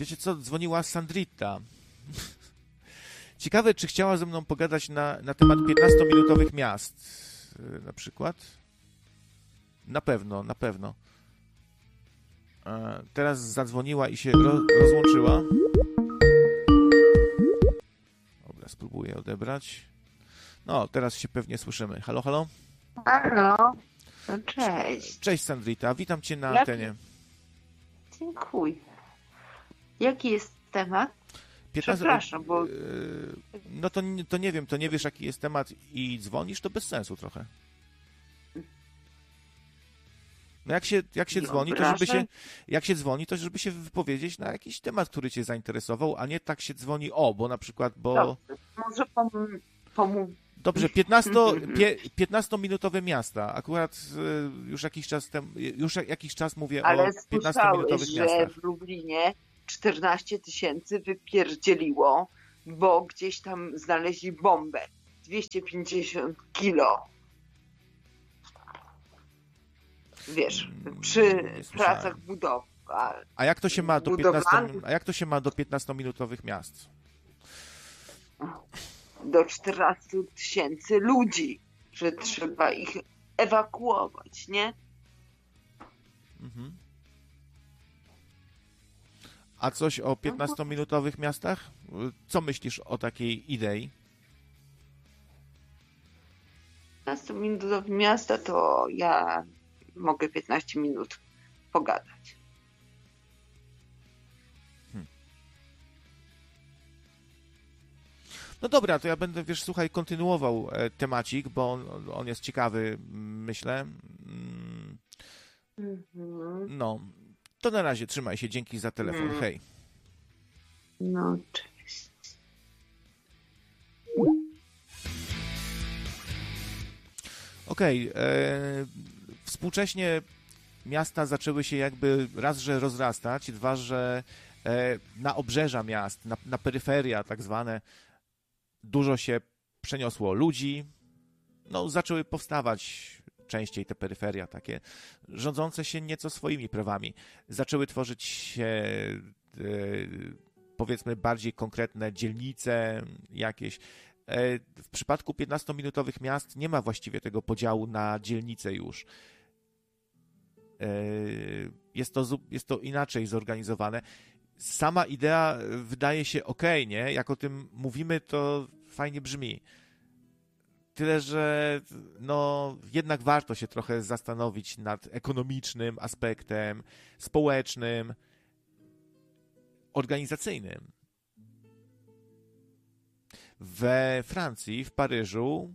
Wiecie co? Dzwoniła Sandrita. Ciekawe, czy chciała ze mną pogadać na temat 15-minutowych miast. Na przykład? Na pewno, na pewno. Teraz zadzwoniła i się rozłączyła. Dobra, spróbuję odebrać. No, teraz się pewnie słyszymy. Halo, halo? Halo, no cześć. Cześć Sandrita, witam cię na antenie. Dziękuję. Jaki jest temat? 15... Przepraszam, bo... No to nie wiem, to nie wiesz jaki jest temat i dzwonisz, to bez sensu trochę. No jak się dzwoni, to żeby się wypowiedzieć na jakiś temat, który cię zainteresował, a nie tak się dzwoni, bo na przykład, bo... Dobrze, może pomów. Dobrze, 15-minutowe miasta. Akurat już jakiś czas mówię ale o 15-minutowych miastach. Ale że w Lublinie 14 000 wypierdzieliło, bo gdzieś tam znaleźli bombę. 250 kilo. Wiesz, przy pracach budowy. A jak to się ma do 15-minutowych miast? Do 14 000 ludzi, że trzeba ich ewakuować, nie? Mhm. A coś o 15-minutowych miastach? Co myślisz o takiej idei? 15-minutowe miasta to ja mogę 15 minut pogadać. No dobra, to ja będę, wiesz, słuchaj, kontynuował temacik, bo on jest ciekawy, myślę. No, to na razie, trzymaj się, dzięki za telefon, hej. No, cześć. Okej, współcześnie miasta zaczęły się jakby raz, że rozrastać, dwa, że na obrzeża miast, na peryferia tak zwane, dużo się przeniosło ludzi, no zaczęły powstawać częściej te peryferia takie, rządzące się nieco swoimi prawami. Zaczęły tworzyć się powiedzmy bardziej konkretne dzielnice jakieś. W przypadku 15-minutowych miast nie ma właściwie tego podziału na dzielnice już. Jest to inaczej zorganizowane. Sama idea wydaje się okej, nie? Jak o tym mówimy, to fajnie brzmi. Tyle, że no, jednak warto się trochę zastanowić nad ekonomicznym aspektem, społecznym, organizacyjnym. We Francji, w Paryżu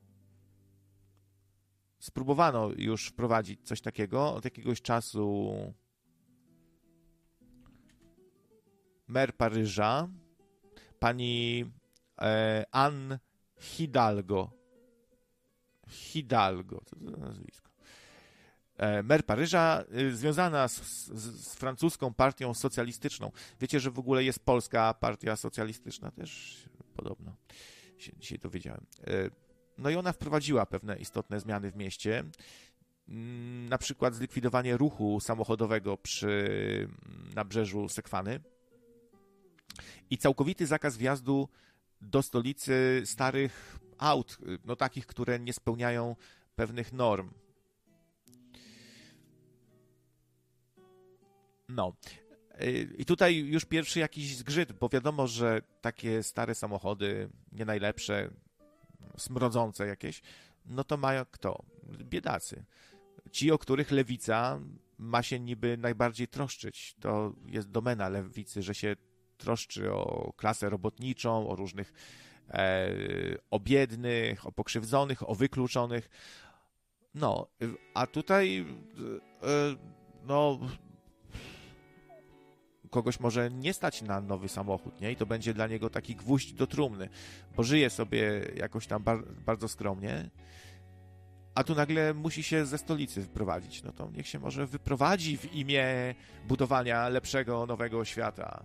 spróbowano już wprowadzić coś takiego. Od jakiegoś czasu mer Paryża, pani Anne Hidalgo, co to za nazwisko? Mer Paryża, związana z francuską partią socjalistyczną. Wiecie, że w ogóle jest polska partia socjalistyczna też podobno. Się dzisiaj dowiedziałem. No i ona wprowadziła pewne istotne zmiany w mieście. Na przykład zlikwidowanie ruchu samochodowego przy nabrzeżu Sekwany i całkowity zakaz wjazdu do stolicy starych aut, no takich, które nie spełniają pewnych norm. No. I tutaj już pierwszy jakiś zgrzyt, bo wiadomo, że takie stare samochody, nie najlepsze, smrodzące jakieś, no to mają kto? Biedacy. Ci, o których lewica ma się niby najbardziej troszczyć. To jest domena lewicy, że się troszczy o klasę robotniczą, o różnych o biednych, o pokrzywdzonych, o wykluczonych. No, a tutaj no kogoś może nie stać na nowy samochód, nie? I to będzie dla niego taki gwóźdź do trumny, bo żyje sobie jakoś tam bardzo skromnie, a tu nagle musi się ze stolicy wyprowadzić. No to niech się może wyprowadzi w imię budowania lepszego, nowego świata.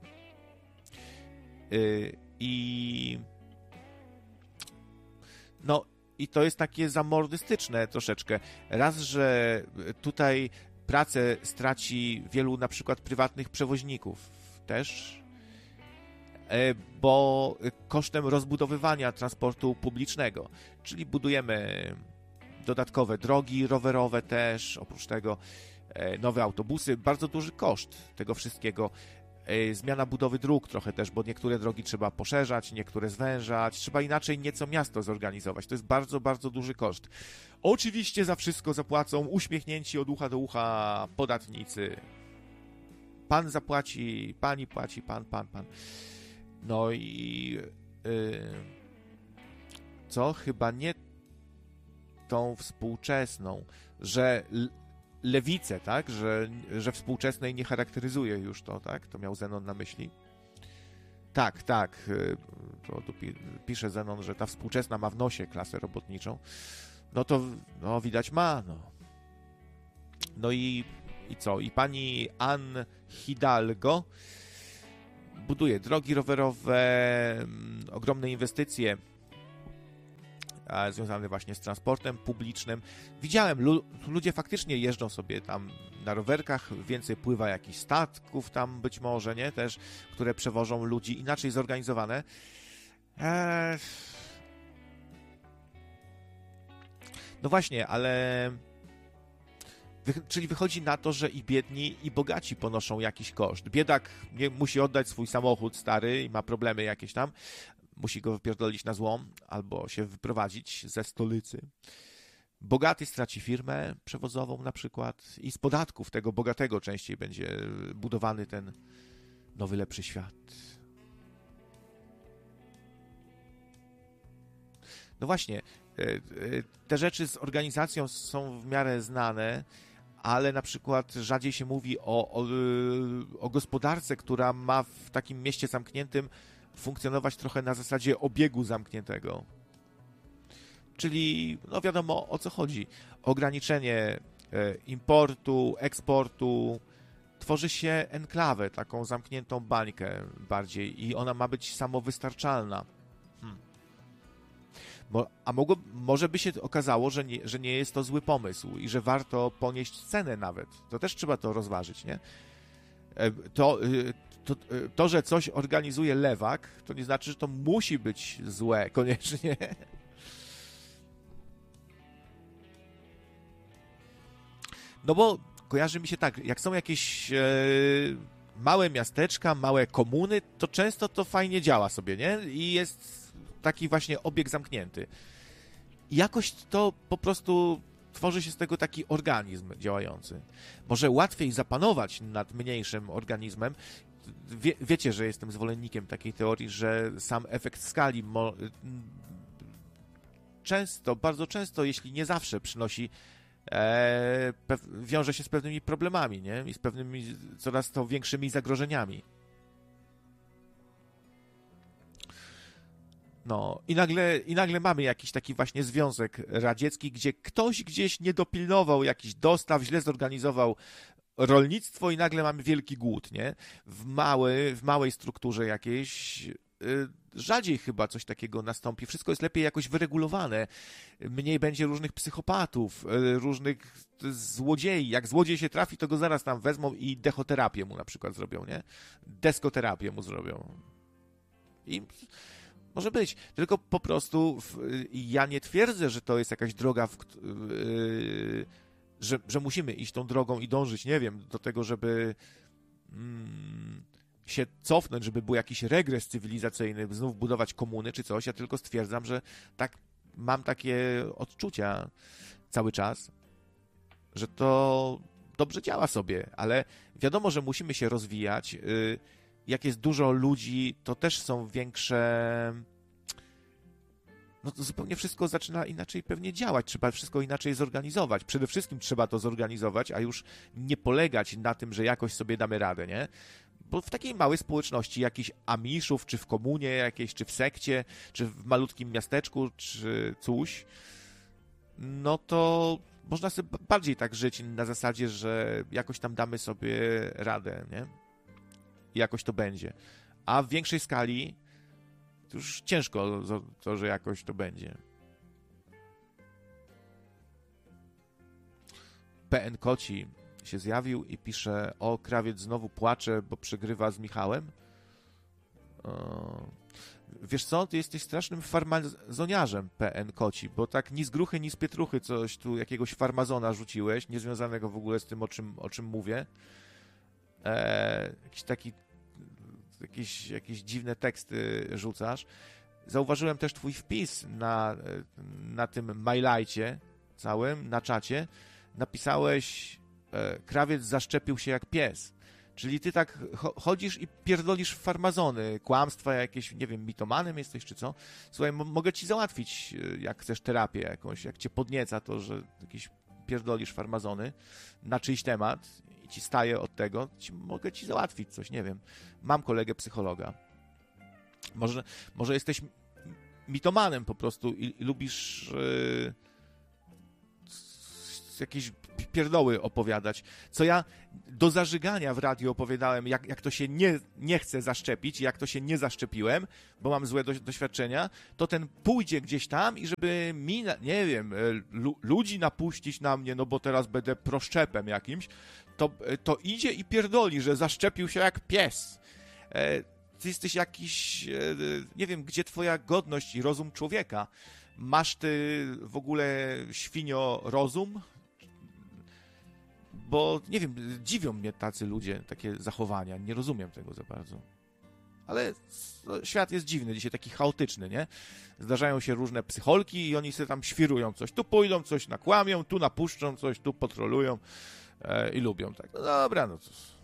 No i to jest takie zamordystyczne troszeczkę. Raz, że tutaj pracę straci wielu na przykład prywatnych przewoźników też, bo kosztem rozbudowywania transportu publicznego, czyli budujemy dodatkowe drogi rowerowe też, oprócz tego nowe autobusy, bardzo duży koszt tego wszystkiego. Zmiana budowy dróg trochę też, bo niektóre drogi trzeba poszerzać, niektóre zwężać, trzeba inaczej nieco miasto zorganizować. To jest bardzo, bardzo duży koszt. Oczywiście za wszystko zapłacą uśmiechnięci od ucha do ucha podatnicy. Pan zapłaci, pani płaci, pan. No i co? Chyba nie tą współczesną, że lewicę, tak? Że współczesnej nie charakteryzuje już to, tak? To miał Zenon na myśli. Tak. To tu pisze Zenon, że ta współczesna ma w nosie klasę robotniczą. No to widać ma, no. No i co? I pani Anne Hidalgo buduje drogi rowerowe, ogromne inwestycje związane właśnie z transportem publicznym. Widziałem, ludzie faktycznie jeżdżą sobie tam na rowerkach, więcej pływa jakichś statków tam być może, nie? Też, które przewożą ludzi, inaczej zorganizowane. No właśnie, ale... Czyli wychodzi na to, że i biedni, i bogaci ponoszą jakiś koszt. Biedak musi oddać swój samochód stary i ma problemy jakieś tam, musi go wypierdolić na złom albo się wyprowadzić ze stolicy. Bogaty straci firmę przewozową na przykład i z podatków tego bogatego częściej będzie budowany ten nowy, lepszy świat. No właśnie, te rzeczy z organizacją są w miarę znane, ale na przykład rzadziej się mówi o gospodarce, która ma w takim mieście zamkniętym funkcjonować trochę na zasadzie obiegu zamkniętego. Czyli, no wiadomo o co chodzi. Ograniczenie importu, eksportu. Tworzy się enklawę, taką zamkniętą bańkę bardziej i ona ma być samowystarczalna. Może by się okazało, że nie jest to zły pomysł i że warto ponieść cenę nawet. To też trzeba to rozważyć, nie? To, że coś organizuje lewak, to nie znaczy, że to musi być złe koniecznie. No bo kojarzy mi się tak, jak są jakieś małe miasteczka, małe komuny, to często to fajnie działa sobie, nie? I jest taki właśnie obieg zamknięty. I jakoś to po prostu tworzy się z tego taki organizm działający. Może łatwiej zapanować nad mniejszym organizmem. Wiecie, że jestem zwolennikiem takiej teorii, że sam efekt skali bardzo często, jeśli nie zawsze, przynosi wiąże się z pewnymi problemami, nie? I z pewnymi coraz to większymi zagrożeniami. No, i nagle mamy jakiś taki właśnie Związek Radziecki, gdzie ktoś gdzieś nie dopilnował jakichś dostaw, źle zorganizował rolnictwo i nagle mamy wielki głód, nie? W małej strukturze jakiejś rzadziej chyba coś takiego nastąpi. Wszystko jest lepiej jakoś wyregulowane. Mniej będzie różnych psychopatów, różnych złodziei. Jak złodziej się trafi, to go zaraz tam wezmą i dechoterapię mu na przykład zrobią, nie? Deskoterapię mu zrobią. I może być. Tylko po prostu ja nie twierdzę, że to jest jakaś droga, że musimy iść tą drogą i dążyć, nie wiem, do tego, żeby się cofnąć, żeby był jakiś regres cywilizacyjny, znów budować komuny czy coś. Ja tylko stwierdzam, że tak mam takie odczucia cały czas, że to dobrze działa sobie, ale wiadomo, że musimy się rozwijać. Jak jest dużo ludzi, to też są większe... No to zupełnie wszystko zaczyna inaczej pewnie działać. Trzeba wszystko inaczej zorganizować. Przede wszystkim trzeba to zorganizować, a już nie polegać na tym, że jakoś sobie damy radę, nie? Bo w takiej małej społeczności jakichś Amiszów, czy w komunie jakiejś, czy w sekcie, czy w malutkim miasteczku, czy coś, no to można sobie bardziej tak żyć na zasadzie, że jakoś tam damy sobie radę, nie? I jakoś to będzie. A w większej skali to już ciężko to, że jakoś to będzie. PN Koci się zjawił i pisze: o, krawiec znowu płacze, bo przegrywa z Michałem. Wiesz co, ty jesteś strasznym farmazoniarzem, PN Koci, bo tak ni z gruchy, ni z pietruchy coś tu, jakiegoś farmazona rzuciłeś, niezwiązanego w ogóle z tym, o czym mówię. Jakieś dziwne teksty rzucasz. Zauważyłem też twój wpis na tym mailajcie całym, na czacie. Napisałeś: krawiec zaszczepił się jak pies. Czyli ty tak chodzisz i pierdolisz farmazony, kłamstwa jakieś, nie wiem, mitomanem jesteś czy co. Słuchaj, mogę ci załatwić, jak chcesz terapię jakąś, jak cię podnieca to, że jakieś pierdolisz farmazony na czyjś temat i ci staje od tego, mogę ci załatwić coś, nie wiem. Mam kolegę psychologa. Może jesteś mitomanem po prostu i lubisz jakieś pierdoły opowiadać, co ja do zażygania w radiu opowiadałem, jak to się nie chce zaszczepić, jak to się nie zaszczepiłem, bo mam złe doświadczenia, to ten pójdzie gdzieś tam i żeby mi, nie wiem, ludzi napuścić na mnie, no bo teraz będę proszczepem jakimś, to idzie i pierdoli, że zaszczepił się jak pies. Ty jesteś jakiś, nie wiem, gdzie twoja godność i rozum człowieka? Masz ty w ogóle, świnio, rozum? Bo, nie wiem, dziwią mnie tacy ludzie, takie zachowania. Nie rozumiem tego za bardzo. Ale świat jest dziwny, dzisiaj taki chaotyczny, nie? Zdarzają się różne psycholki i oni sobie tam świrują coś. Tu pójdą, coś nakłamią, tu napuszczą coś, tu potrolują i lubią tak. No dobra, no to